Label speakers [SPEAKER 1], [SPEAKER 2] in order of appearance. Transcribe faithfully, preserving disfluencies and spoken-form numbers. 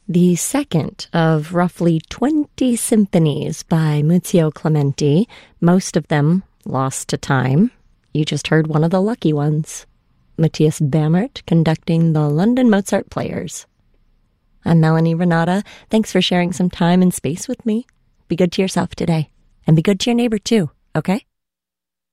[SPEAKER 1] the second of roughly twenty symphonies by Muzio Clementi, most of them lost to time. You just heard one of the lucky ones, Matthias Bamert conducting the London Mozart Players. I'm Melanie Renata. Thanks for sharing some time and space with me. Be good to yourself today, and be good to your neighbor too, okay?